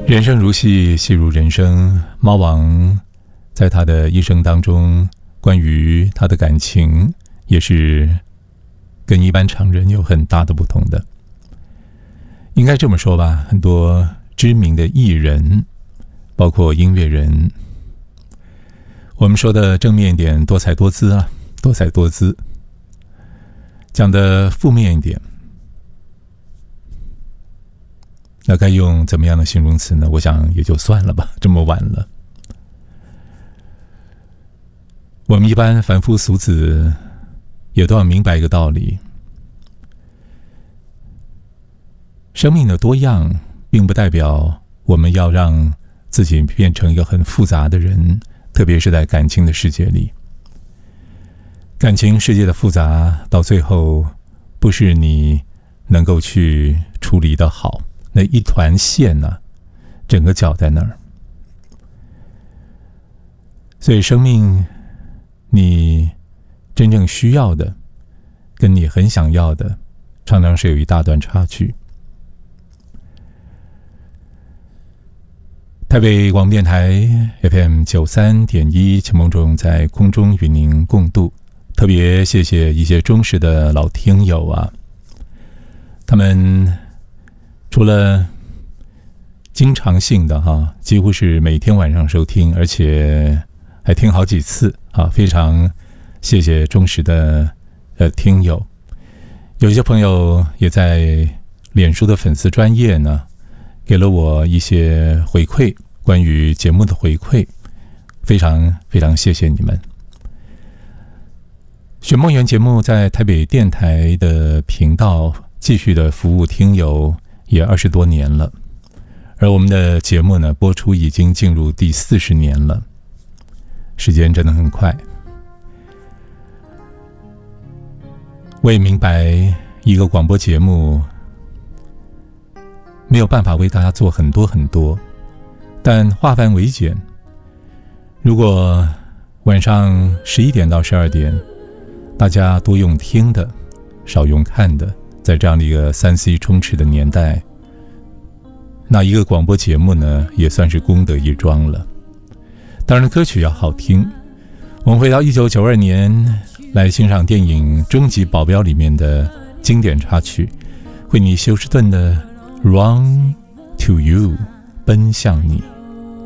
人生如戏，戏如人生。猫王在他的一生当中，关于他的感情也是跟一般常人有很大的不同的。应该这么说吧，很多知名的艺人，包括音乐人，我们说的正面一点，多彩多姿啊，多彩多姿。讲的负面一点，那该用怎么样的形容词呢？我想也就算了吧，这么晚了。我们一般凡夫俗子也都要明白一个道理，生命的多样并不代表我们要让自己变成一个很复杂的人，特别是在感情的世界里。感情世界的复杂到最后不是你能够去处理得好，那一团线呢，整个搅在那儿。所以生命你真正需要的跟你很想要的常常是有一大段差距。台北广播电台 FM93.1，陈梦中在空中与您共度。特别谢谢一些忠实的老听友啊，他们除了经常性的几乎是每天晚上收听，而且还听好几次啊，非常谢谢忠实的听友。有一些朋友也在脸书的粉丝专页呢，给了我一些回馈，关于节目的回馈，非常非常谢谢你们。寻梦园节目在台北电台的频道继续的服务听友也20多年了，而我们的节目呢，播出已经进入第40年了，时间真的很快。我也明白一个广播节目没有办法为大家做很多很多，但化繁为简，如果晚上11点到12点大家多用听的，少用看的，在这样的一个3C 充斥的年代，那一个广播节目呢，也算是功德一桩了。当然歌曲要好听。我们回到1992年来欣赏电影《终极保镖》里面的经典插曲，惠妮休斯顿的 Run to You， 奔向你。